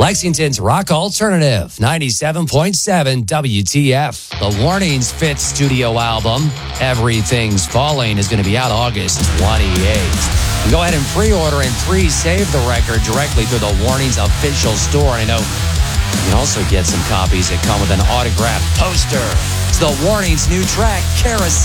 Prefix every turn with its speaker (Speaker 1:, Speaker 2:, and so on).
Speaker 1: Lexington's Rock Alternative, 97.7 WTF. The Warnings Fit studio album, Everything's Falling, is going to be out August 28th. Go ahead and pre-order and pre-save the record directly through the Warnings official store. And I know you can also get some copies that come with an autographed poster. It's the Warnings' new track, Carousel.